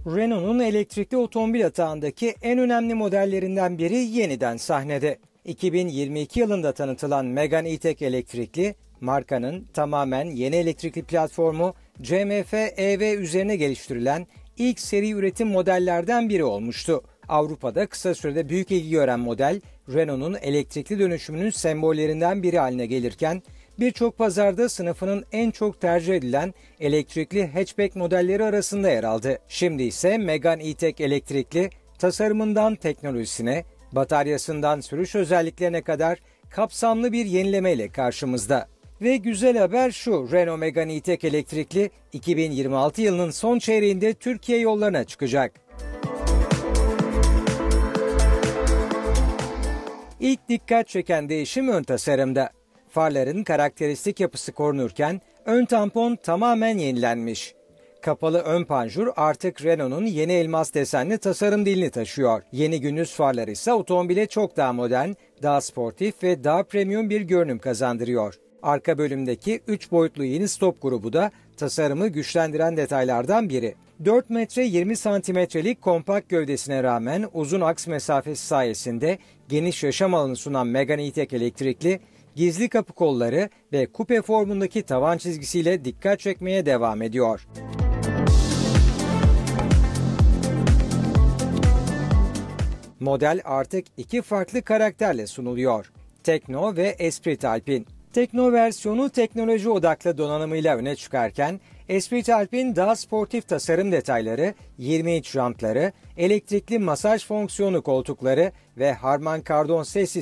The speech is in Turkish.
Renault'un elektrikli otomobil atağındaki en önemli modellerinden biri yeniden sahnede. 2022 yılında tanıtılan Megane E-Tech elektrikli, markanın tamamen yeni elektrikli platformu CMF EV üzerine geliştirilen ilk seri üretim modellerden biri olmuştu. Avrupa'da kısa sürede büyük ilgi gören model, Renault'un elektrikli dönüşümünün sembollerinden biri haline gelirken, birçok pazarda sınıfının en çok tercih edilen elektrikli hatchback modelleri arasında yer aldı. Şimdi ise Megane E-Tech elektrikli, tasarımından teknolojisine, bataryasından sürüş özelliklerine kadar kapsamlı bir yenilemeyle karşımızda. Ve güzel haber şu, Renault Megane E-Tech elektrikli 2026 yılının son çeyreğinde Türkiye yollarına çıkacak. İlk dikkat çeken değişim ön tasarımda. Farların karakteristik yapısı korunurken ön tampon tamamen yenilenmiş. Kapalı ön panjur artık Renault'un yeni elmas desenli tasarım dilini taşıyor. Yeni gündüz farları ise otomobile çok daha modern, daha sportif ve daha premium bir görünüm kazandırıyor. Arka bölümdeki 3 boyutlu yeni stop grubu da tasarımı güçlendiren detaylardan biri. 4 metre 20 santimetrelik kompakt gövdesine rağmen uzun aks mesafesi sayesinde geniş yaşam alanı sunan Megane E-Tech elektrikli, gizli kapı kolları ve kupe formundaki tavan çizgisiyle dikkat çekmeye devam ediyor. Model artık iki farklı karakterle sunuluyor. Tekno ve Esprit Alpine. Tekno versiyonu teknoloji odaklı donanımıyla öne çıkarken, Esprit Alpine daha sportif tasarım detayları, 20 inç jantları, elektrikli masaj fonksiyonu koltukları ve Harman Kardon ses